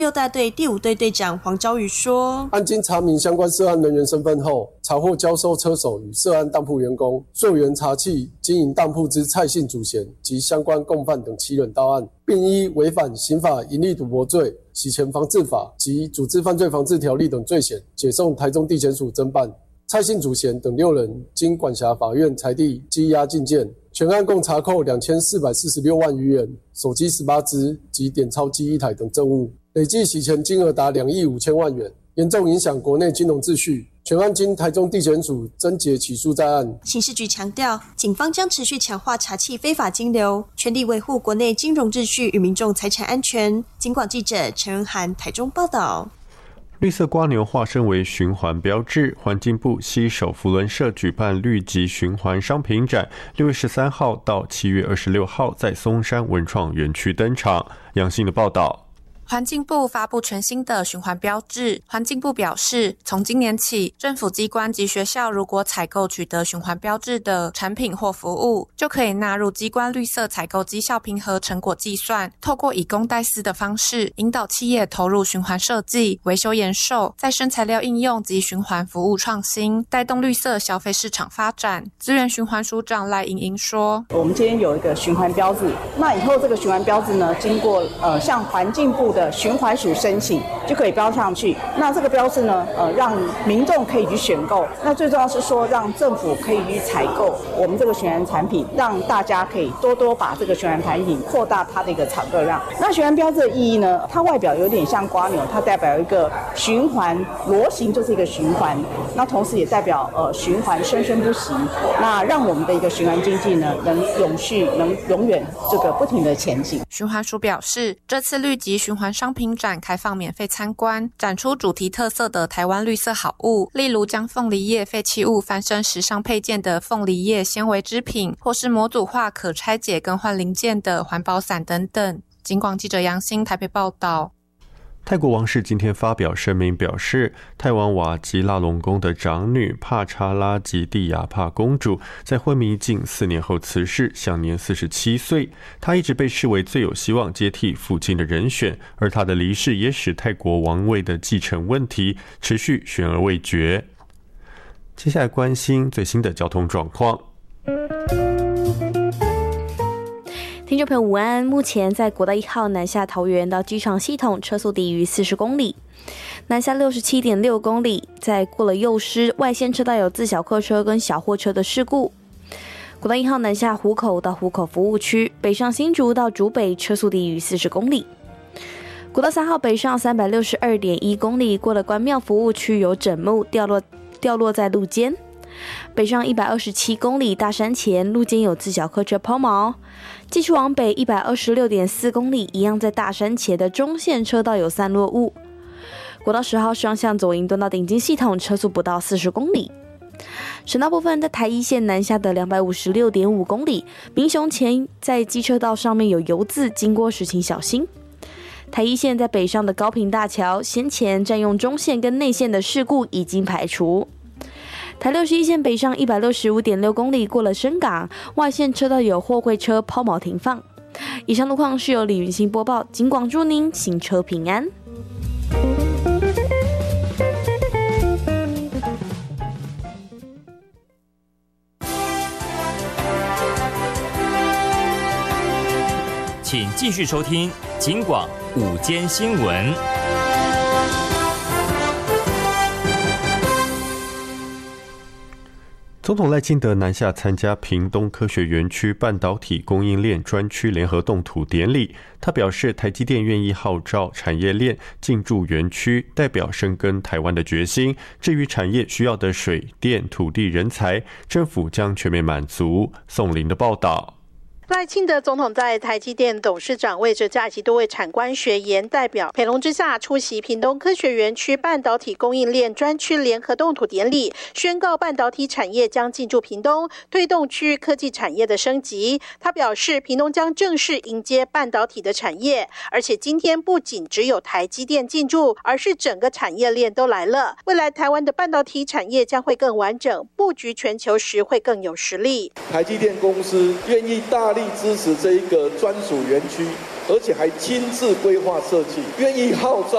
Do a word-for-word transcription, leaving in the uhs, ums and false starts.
六大队第五队队长黄昭宇说：“ 按经查明相关涉案人员身份后，查获交收车手与涉案当铺员工、溯源查缉经营当铺之蔡姓主嫌及相关共犯等七人到案，并依违反刑法营利赌博罪、洗钱防治法及组织犯罪防治条例等罪嫌，解送台中地检署侦办。蔡姓主嫌等六人经管辖法院裁定羁押禁见。全案共查扣两千四百四十六万余元、手机十八支及点钞机一台等证物。”累计洗钱金额达两亿五千万元，严重影响国内金融秩序。全案经台中地检署侦结起诉在案。 刑事局强调，警方将持续强化查缉非法金流，全力维护国内金融秩序与民众财产安全。警广记者陈恩涵台中报道。 绿色蝸牛化身为循环标志，环境部携手扶轮社举办绿级循环商品展，六月十三号到七月二十六号在松山文创园区登场。杨信的报道。 环境部发布全新的循环标志。环境部表示，从今年起，政府机关及学校如果采购取得循环标志的产品或服务，就可以纳入机关绿色采购绩效评核成果计算，透过以公代私的方式，引导企业投入循环设计、维修延寿、再生材料应用及循环服务创新，带动绿色消费市场发展。资源循环署长赖莹莹说：“ 我们今天有一个循环标志，那以后这个循环标志呢，经过呃向环境部的循环署申请就可以标上去。那这个标志呢，呃，让民众可以去选购。那最重要是说，让政府可以去采购我们这个循环产品，让大家可以多多把这个循环产品扩大它的一个产热量。那循环标志的意义呢，它外表有点像蝸牛，它代表一个循环，螺形就是一个循环。那同时也代表呃循环生生不息。那让我们的一个循环经济呢，能永续，能永远这个不停的前进。” 循环署表示，这次绿级循环商品展开放免费参观，展出主题特色的台湾绿色好物，例如将凤梨叶废弃物翻身时尚配件的凤梨叶纤维织品，或是模组化可拆解更换零件的环保伞等等。警广记者杨欣台北报道。 泰国王室今天发表声明表示，泰王瓦吉拉隆宫的长女帕查拉吉蒂亚帕公主在昏迷近四年后辞世，享年四十七岁。她一直被视为最有希望接替父亲的人选，而她的离世也使泰国王位的继承问题持续悬而未决。接下来关心最新的交通状况。 听众朋友午安，目前在国道一号南下桃园到机场系统车速低于四十公里，南下六十七点六公里，在过了幼师外线车道有自小客车跟小货车的事故。国道一号南下湖口到湖口服务区，北上新竹到竹北车速低于四十公里。国道三号北上三百六十二点一公里，过了关庙服务区有枕木掉落掉落在路肩。北上一百二十七公里，大山前路肩有自小客车抛锚。继续往北一百二十六点四公里，一样在大山前的中线车道有散落物。国道十号双向左营敦到顶金系统车速不到四十公里。省道部分，在台一线南下的两百五十六点五公里，民雄前在机车道上面有油渍，经过时请小心。台一线在北上的高屏大桥先前占用中线跟内线的事故已经排除。台六十一线北上一百六十五点六公里，过了深港外线车道有货柜车抛锚停放。以上路况是由李云欣播报，警广祝您行车平安。 请继续收听警广午间新闻。 总统赖清德南下参加屏东科学园区半导体供应链专区联合动土典礼。他表示，台积电愿意号召产业链进驻园区，代表深耕台湾的决心。至于产业需要的水电、土地、人才，政府将全面满足。宋林的报道。 赖清德总统在台积电董事长魏哲嘉及多位产官学研代表陪同之下，出席屏东科学园区半导体供应链专区联合动土典礼，宣告半导体产业将进驻屏东，推动区域科技产业的升级。他表示，屏东将正式迎接半导体的产业，而且今天不仅只有台积电进驻，而是整个产业链都来了。未来台湾的半导体产业将会更完整，布局全球时会更有实力。 台积电公司愿意大力支持这一个专属园区，而且还亲自规划设计，愿意号召